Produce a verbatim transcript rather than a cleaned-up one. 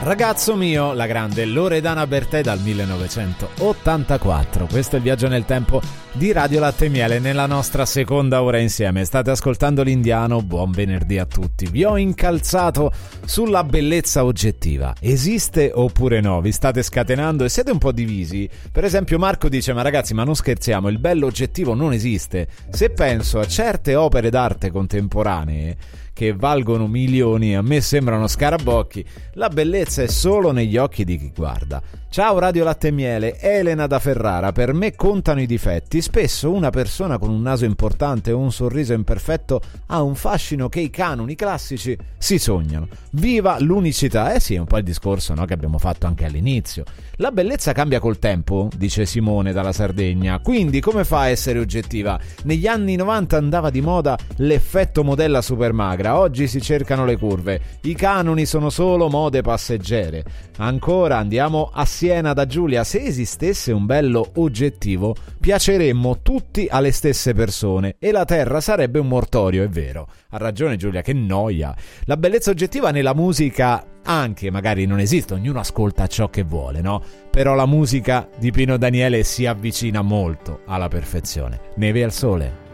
Ragazzo mio, la grande Loredana Bertè dal millenovecentottantaquattro. Questo è il viaggio nel tempo di Radio Latte e Miele nella nostra seconda ora insieme. State ascoltando l'Indiano, buon venerdì a tutti. Vi ho incalzato sulla bellezza oggettiva. Esiste oppure no? Vi state scatenando e siete un po' divisi. Per esempio Marco dice: ma ragazzi, ma non scherziamo, il bello oggettivo non esiste. Se penso a certe opere d'arte contemporanee che valgono milioni, a me sembrano scarabocchi, la bellezza è solo negli occhi di chi guarda. Ciao Radio Latte e Miele, Elena da Ferrara. Per me contano i difetti. Spesso una persona con un naso importante o un sorriso imperfetto ha un fascino che i canoni classici si sognano. Viva l'unicità! Eh sì, è un po' il discorso, no, che abbiamo fatto anche all'inizio. La bellezza cambia col tempo, dice Simone dalla Sardegna. Quindi come fa a essere oggettiva? Negli anni novanta andava di moda l'effetto modella supermagra. Oggi si cercano le curve. I canoni sono solo mode passeggere. Ancora andiamo a Siena da Giulia. Se esistesse un bello oggettivo, piaceremmo tutti alle stesse persone e la terra sarebbe un mortorio, è vero. Ha ragione Giulia, che noia. La bellezza oggettiva nella musica anche magari non esiste, ognuno ascolta ciò che vuole, no? Però la musica di Pino Daniele si avvicina molto alla perfezione. Neve al sole.